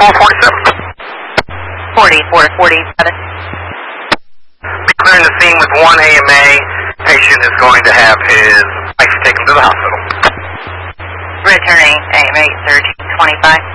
4447. Clearing the scene with 1 AMA. Patient is going to have his wife taken to the hospital. Returning AMA 1325.